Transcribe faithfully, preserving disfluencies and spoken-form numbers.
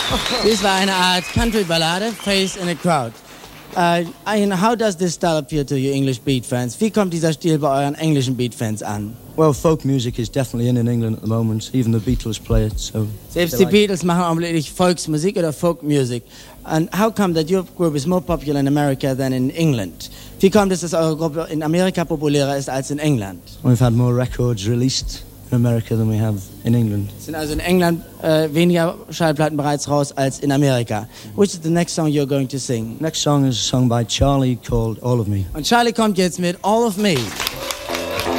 Dies war eine Art Country-Ballade, Face in a Crowd. Uh, and how does this style appeal to you English beat fans? Wie kommt dieser Stil bei euren englischen Beat fans an? Well, folk music is definitely in in England at the moment. Even the Beatles play it. So Selbst die Beatles machen augenblicklich Volksmusik oder Folk music. And how come that your group is more popular in America than in England? Wie kommt es, dass eure Gruppe in Amerika populärer ist als in England? We've had more records released in America than we have in England. Es sind also in England äh, weniger Schallplatten bereits raus als in Amerika. Which is the next song you're going to sing? Next song is a song by Charlie called All of Me. Und Charlie kommt jetzt mit All of Me.